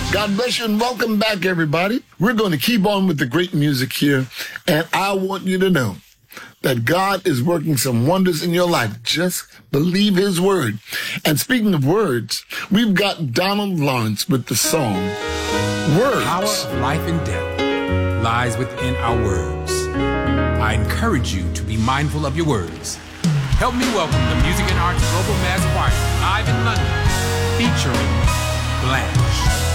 God bless you and welcome back, everybody. We're going to keep on with the great music here, and I want you to know that God is working some wonders in your life. Just believe his word. And speaking of words, we've got Donald Lawrence with the song, Words. The power of life and death lies within our words. I encourage you to be mindful of your words. Help me welcome the Music and Arts Global Mass Choir live in London, featuring Blanche.